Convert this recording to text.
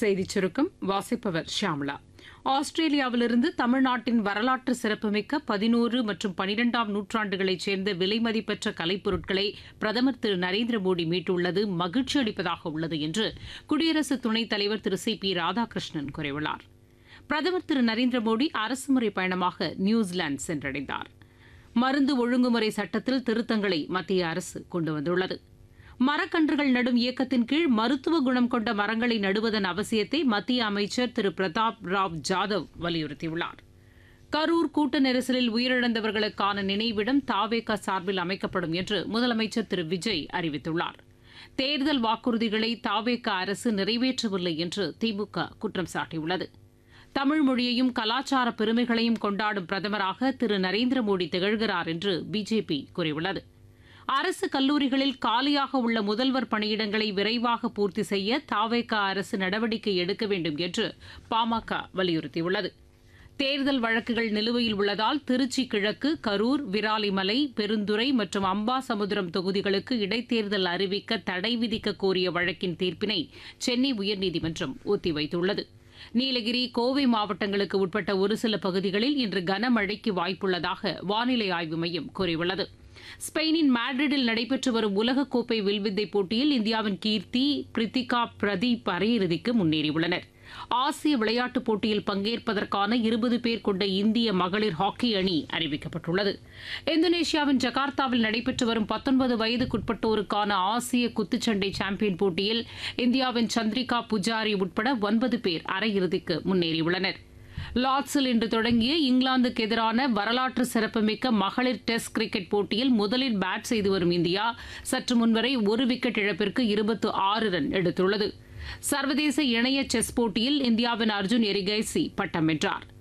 செய்திச் சுருக்கம் வாசிப்பவர் ஷியாமளா. ஆஸ்திரேலியாவிலிருந்து தமிழ்நாட்டின் வரலாற்று சிறப்புமிக்க 11 மற்றும் 12ஆம் நூற்றாண்டுகளைச் சேர்ந்த விலைமதிப்பற்ற கலைப்பொருட்களை பிரதமர் திரு நரேந்திர மோடி மீட்டுள்ளது மகிழ்ச்சி அளிப்பதாக உள்ளது என்று குடியரசு துணைத் தலைவர் திரு சி பி ராதாகிருஷ்ணன் கூறியுள்ளார். பிரதமர் திரு நரேந்திர மோடி அரசுமுறை பயணமாக நியூசிலாந்து சென்றடைந்தார். மருந்து ஒழுங்குமுறை சட்டத்தில் திருத்தங்களை மத்திய அரசு கொண்டு வந்துள்ளது. மரக்கன்றுகள் நடும் இயக்கத்தின் கீழ் மருத்துவ குணம் கொண்ட மரங்களை நடுவதன் அவசியத்தை மத்திய அமைச்சர் திரு பிரதாப் ராவ் ஜாதவ் வலியுறுத்தியுள்ளார். கரூர் கூட்ட நெரிசலில் உயிரிழந்தவர்களுக்கான நினைவிடம் தாவேகா சார்பில் அமைக்கப்படும் என்று முதலமைச்சர் திரு விஜய் அறிவித்துள்ளார். தேர்தல் வாக்குறுதிகளை தாவேகா அரசு நிறைவேற்றவில்லை என்று திமுக குற்றம் சாட்டியுள்ளது. தமிழ் மொழியையும் கலாச்சார பெருமைகளையும் கொண்டாடும் பிரதமராக திரு நரேந்திர மோடி திகழ்கிறார் என்று பிஜேபி கூறியுள்ளது. அரசு கல்லூரிகளில் காலியாக உள்ள முதல்வர் பணியிடங்களை விரைவாக பூர்த்தி செய்ய தாவேகா அரசு நடவடிக்கை எடுக்க வேண்டும் என்று பாமக வலியுறுத்தியுள்ளது. தேர்தல் வழக்குகள் நிலுவையில் உள்ளதால் திருச்சி கிழக்கு, கரூர், விராலிமலை, பெருந்துறை மற்றும் அம்பாசமுத்திரம் தொகுதிகளுக்கு இடைத்தேர்தல் அறிவிக்க தடை விதிக்க கோரிய வழக்கின் தீர்ப்பினை சென்னை உயர்நீதிமன்றம் ஒத்திவைத்துள்ளது. நீலகிரி, கோவை மாவட்டங்களுக்கு உட்பட்ட ஒரு சில பகுதிகளில் இன்று கனமழைக்கு வாய்ப்புள்ளதாக வானிலை ஆய்வு மையம் கூறியுள்ளது. ஸ்பெயினின் மேட்ரிடில் நடைபெற்று வரும் உலகக்கோப்பை வில்வித்தை போட்டியில் இந்தியாவின் கீர்த்தி, பிரித்திகா, பிரதீப் அரையிறுதிக்கு முன்னேறியுள்ளனர். ஆசிய விளையாட்டுப் போட்டியில் பங்கேற்பதற்கான 20 பேர் கொண்ட இந்திய மகளிர் ஹாக்கி அணி அறிவிக்கப்பட்டுள்ளது. இந்தோனேஷியாவின் ஜகார்த்தாவில் நடைபெற்று வரும் 19 வயதுக்குட்பட்டோருக்கான ஆசிய குத்துச்சண்டை சாம்பியன் போட்டியில் இந்தியாவின் சந்திரிகா புஜாரி உட்பட 9 பேர் அரையிறுதிக்கு முன்னேறியுள்ளனர். லார்ட்ஸில் இன்று தொடங்கிய இங்கிலாந்துக்கு எதிரான வரலாற்று சிறப்புமிக்க மகளிர் டெஸ்ட் கிரிக்கெட் போட்டியில் முதலில் பேட் செய்து வரும் இந்தியா சற்று முன்வரை ஒரு விக்கெட் இழப்பிற்கு 26 ரன் எடுத்துள்ளது. சர்வதேச இணைய செஸ் போட்டியில் இந்தியாவின் அர்ஜுன் எரிகைசி பட்டம் வென்றார்.